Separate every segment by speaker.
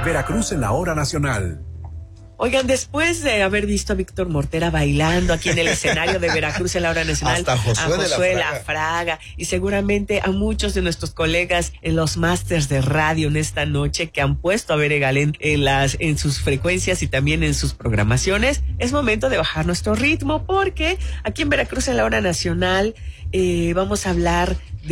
Speaker 1: Veracruz en la hora nacional.
Speaker 2: Oigan, después de haber visto a Víctor Mortera bailando aquí en el escenario de Veracruz en la hora nacional,
Speaker 3: hasta Josué
Speaker 2: La Fraga, y seguramente a muchos de nuestros colegas en los másters de radio en esta noche que han puesto a Bere Galén en sus frecuencias y también en sus programaciones, es momento de bajar nuestro ritmo, porque aquí en Veracruz en la hora nacional vamos a hablar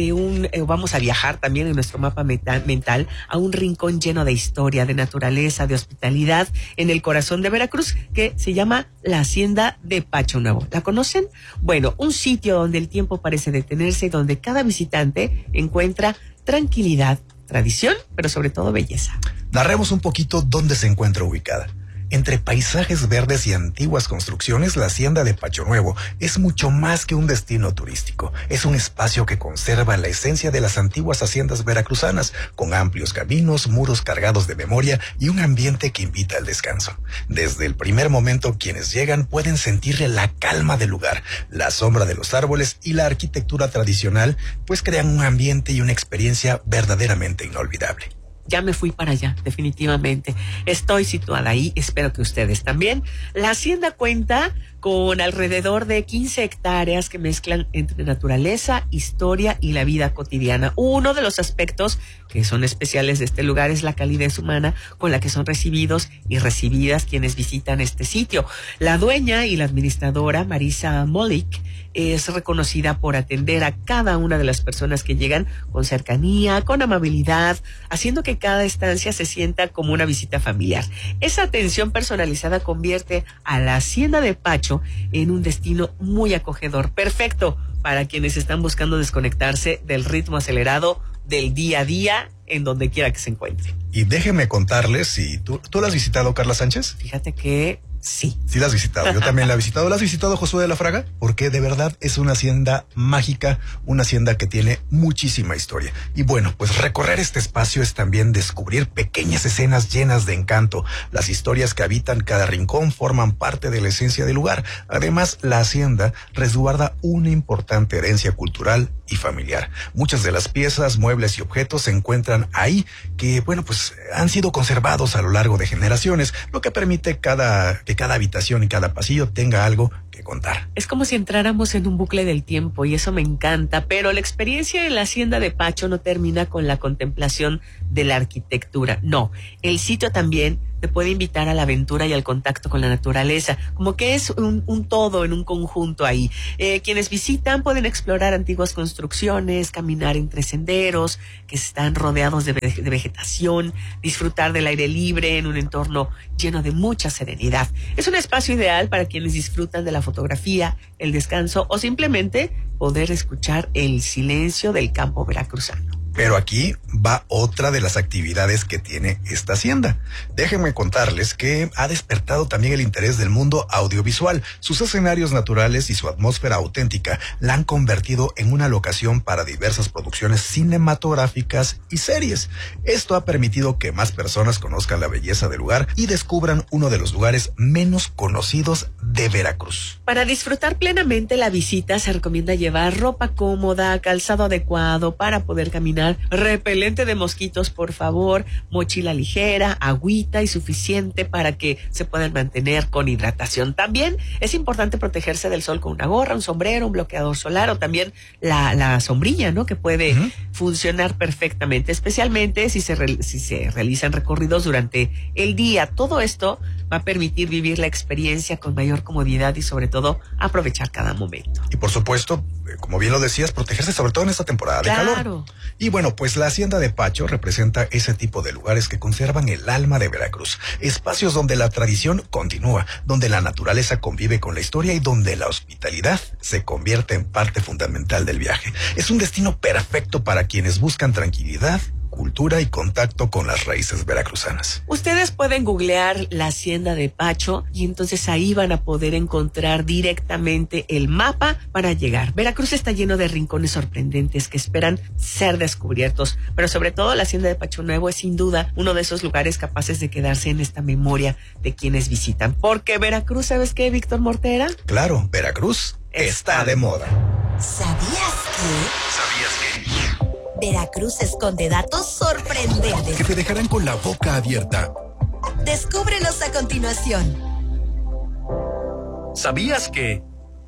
Speaker 2: vamos a viajar también en nuestro mapa mental a un rincón lleno de historia, de naturaleza, de hospitalidad en el corazón de Veracruz, que se llama la Hacienda de Pacho Nuevo. ¿La conocen? Bueno, un sitio donde el tiempo parece detenerse y donde cada visitante encuentra tranquilidad, tradición, pero sobre todo belleza.
Speaker 3: Narremos un poquito dónde se encuentra ubicada. Entre paisajes verdes y antiguas construcciones, la Hacienda de Pacho Nuevo es mucho más que un destino turístico. Es un espacio que conserva la esencia de las antiguas haciendas veracruzanas, con amplios caminos, muros cargados de memoria y un ambiente que invita al descanso. Desde el primer momento, quienes llegan pueden sentirle la calma del lugar, la sombra de los árboles y la arquitectura tradicional, pues crean un ambiente y una experiencia verdaderamente inolvidable.
Speaker 2: Ya me fui para allá, definitivamente. Estoy situada ahí, espero que ustedes también. La hacienda cuenta con alrededor de 15 hectáreas que mezclan entre naturaleza, historia y la vida cotidiana. Uno de los aspectos que son especiales de este lugar es la calidez humana con la que son recibidos y recibidas quienes visitan este sitio. La dueña y la administradora, Marisa Molik, es reconocida por atender a cada una de las personas que llegan con cercanía, con amabilidad, haciendo que cada estancia se sienta como una visita familiar. Esa atención personalizada convierte a la Hacienda de Pacho en un destino muy acogedor, perfecto para quienes están buscando desconectarse del ritmo acelerado del día a día en donde quiera que se encuentre.
Speaker 3: Y déjeme contarles, si ¿tú la has visitado, Carla Sánchez?
Speaker 2: Fíjate que sí.
Speaker 3: Sí la has visitado, yo también la he visitado. ¿La has visitado, Josué de la Fraga? Porque de verdad es una hacienda mágica, una hacienda que tiene muchísima historia. Y bueno, pues recorrer este espacio es también descubrir pequeñas escenas llenas de encanto. Las historias que habitan cada rincón forman parte de la esencia del lugar. Además, la hacienda resguarda una importante herencia cultural y familiar. Muchas de las piezas, muebles y objetos se encuentran ahí que, bueno, pues han sido conservados a lo largo de generaciones, lo que permite que cada habitación y cada pasillo tenga algo que contar.
Speaker 2: Es como si entráramos en un bucle del tiempo y eso me encanta, pero la experiencia en la Hacienda de Pacho no termina con la contemplación de la arquitectura. No, el sitio también te puede invitar a la aventura y al contacto con la naturaleza, como que es un todo en un conjunto ahí. Quienes visitan pueden explorar antiguas construcciones, caminar entre senderos que están rodeados de vegetación, disfrutar del aire libre en un entorno lleno de mucha serenidad. Es un espacio ideal para quienes disfrutan de la fotografía, el descanso o simplemente poder escuchar el silencio del campo veracruzano.
Speaker 3: Pero aquí va otra de las actividades que tiene esta hacienda. Déjenme contarles que ha despertado también el interés del mundo audiovisual. Sus escenarios naturales y su atmósfera auténtica la han convertido en una locación para diversas producciones cinematográficas y series. Esto ha permitido que más personas conozcan la belleza del lugar y descubran uno de los lugares menos conocidos de Veracruz.
Speaker 2: Para disfrutar plenamente la visita se recomienda llevar ropa cómoda, calzado adecuado para poder caminar, repelente de mosquitos, por favor, mochila ligera, agüita y suficiente para que se puedan mantener con hidratación. También es importante protegerse del sol con una gorra, un sombrero, un bloqueador solar o también la sombrilla, ¿no? Que puede funcionar perfectamente, especialmente si se realizan recorridos durante el día. Todo esto va a permitir vivir la experiencia con mayor comodidad y sobre todo aprovechar cada momento.
Speaker 3: Y por supuesto, como bien lo decías, protegerse sobre todo en esta temporada de calor. Y bueno, pues la Hacienda de Pacho representa ese tipo de lugares que conservan el alma de Veracruz. Espacios donde la tradición continúa, donde la naturaleza convive con la historia y donde la hospitalidad se convierte en parte fundamental del viaje. Es un destino perfecto para quienes buscan tranquilidad, cultura y contacto con las raíces veracruzanas.
Speaker 2: Ustedes pueden googlear la Hacienda de Pacho y entonces ahí van a poder encontrar directamente el mapa para llegar. Veracruz está lleno de rincones sorprendentes que esperan ser descubiertos, pero sobre todo la Hacienda de Pacho Nuevo es sin duda uno de esos lugares capaces de quedarse en esta memoria de quienes visitan. Porque Veracruz, ¿sabes qué, Víctor Mortera?
Speaker 3: Claro, Veracruz está de moda.
Speaker 4: ¿Sabías que Veracruz esconde datos sorprendentes
Speaker 1: Que te dejarán con la boca abierta
Speaker 4: Descúbrelos a continuación.
Speaker 5: ¿Sabías que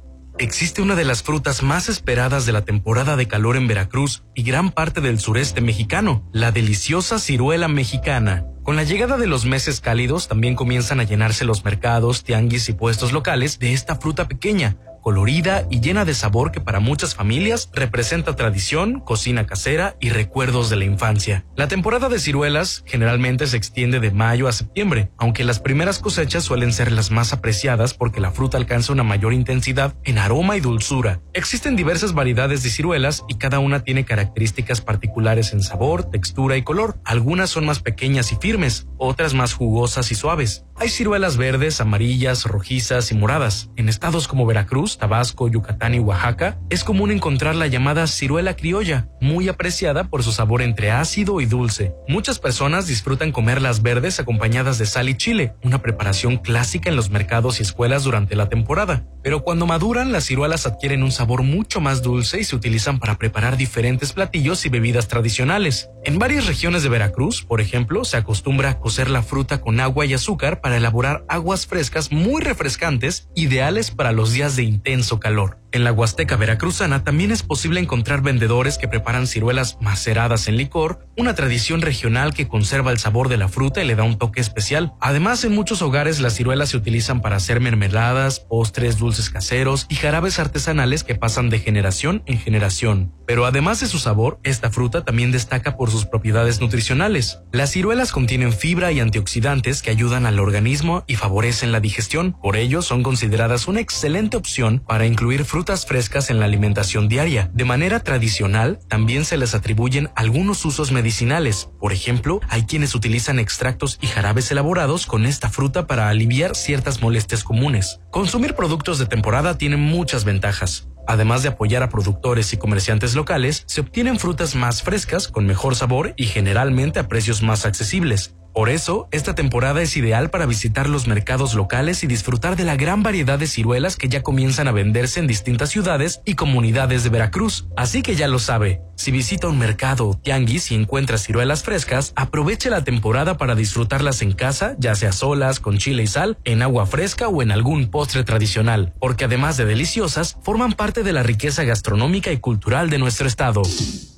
Speaker 5: existe una de las frutas más esperadas de la temporada de calor en Veracruz y gran parte del sureste mexicano, la deliciosa ciruela mexicana? Con la llegada de los meses cálidos también comienzan a llenarse los mercados, tianguis y puestos locales de esta fruta pequeña, colorida y llena de sabor que para muchas familias representa tradición, cocina casera y recuerdos de la infancia. La temporada de ciruelas generalmente se extiende de mayo a septiembre, aunque las primeras cosechas suelen ser las más apreciadas porque la fruta alcanza una mayor intensidad en aroma y dulzura. Existen diversas variedades de ciruelas y cada una tiene características particulares en sabor, textura y color. Algunas son más pequeñas y firmes, otras más jugosas y suaves. Hay ciruelas verdes, amarillas, rojizas y moradas. En estados como Veracruz, Tabasco, Yucatán y Oaxaca, es común encontrar la llamada ciruela criolla, muy apreciada por su sabor entre ácido y dulce. Muchas personas disfrutan comer las verdes acompañadas de sal y chile, una preparación clásica en los mercados y escuelas durante la temporada. Pero cuando maduran, las ciruelas adquieren un sabor mucho más dulce y se utilizan para preparar diferentes platillos y bebidas tradicionales. En varias regiones de Veracruz, por ejemplo, se acostumbra a cocer la fruta con agua y azúcar para elaborar aguas frescas muy refrescantes, ideales para los días de intenso calor. En la Huasteca veracruzana también es posible encontrar vendedores que preparan ciruelas maceradas en licor, una tradición regional que conserva el sabor de la fruta y le da un toque especial. Además, en muchos hogares las ciruelas se utilizan para hacer mermeladas, postres, dulces caseros y jarabes artesanales que pasan de generación en generación. Pero además de su sabor, esta fruta también destaca por sus propiedades nutricionales. Las ciruelas contienen fibra y antioxidantes que ayudan al organismo y favorecen la digestión. Por ello, son consideradas una excelente opción para incluir frutas frescas en la alimentación diaria. De manera tradicional, también se les atribuyen algunos usos medicinales. Por ejemplo, hay quienes utilizan extractos y jarabes elaborados con esta fruta para aliviar ciertas molestias comunes. Consumir productos de temporada tiene muchas ventajas. Además de apoyar a productores y comerciantes locales, se obtienen frutas más frescas, con mejor sabor y generalmente a precios más accesibles. Por eso, esta temporada es ideal para visitar los mercados locales y disfrutar de la gran variedad de ciruelas que ya comienzan a venderse en distintas ciudades y comunidades de Veracruz. Así que ya lo sabe, si visita un mercado o tianguis y encuentra ciruelas frescas, aproveche la temporada para disfrutarlas en casa, ya sea solas, con chile y sal, en agua fresca o en algún postre tradicional, porque además de deliciosas, forman parte de la riqueza gastronómica y cultural de nuestro estado.